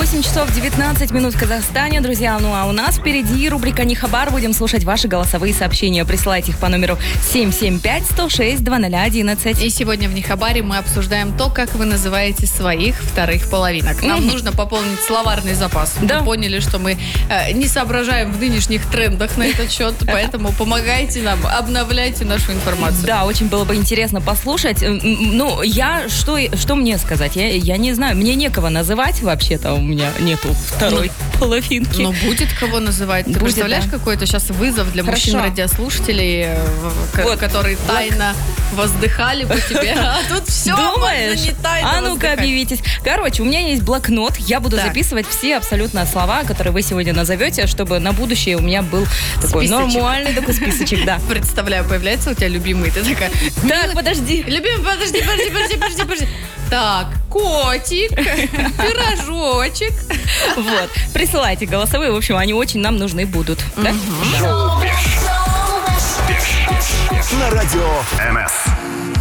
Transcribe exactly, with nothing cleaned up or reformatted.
восемь часов девятнадцать минут в Казахстане, друзья. Ну а у нас впереди рубрика «Не хабар». Будем слушать ваши голосовые сообщения. Присылайте их по номеру семь семь пять сто шесть два ноль одиннадцать. И сегодня в «Не хабаре» мы обсуждаем то, как вы называете своих вторых половинок. Нам mm-hmm. нужно пополнить словарный запас. Да. Мы поняли, что мы э, не соображаем в нынешних трендах на этот счет, поэтому помогайте нам, обновляйте нашу информацию. Да, очень было бы интересно послушать. Ну, я, что, что мне сказать? Я, я не знаю, мне некого называть вообще-то, у меня нету второй ну, половинки. Ну, будет кого называть. Ты будет, представляешь, да. какой-то сейчас вызов для мужчин-радиослушателей, вот. которые тайно воздыхали по тебе, а тут все Думаешь? можно не тайно А ну-ка, объявитесь. Короче, у меня есть блокнот, я буду так. записывать все абсолютно слова, которые вы сегодня назовете, чтобы на будущее у меня был такой списочек. Нормальный такой списочек, да. Представляю, появляется у тебя любимый, ты такая... Так, подожди. Любимый, подожди, подожди, подожди, подожди, подожди. Так, котик, пирожочек. Вот, присылайте голосовые, в общем, они очень нам нужны будут. Да? На радио эн эс.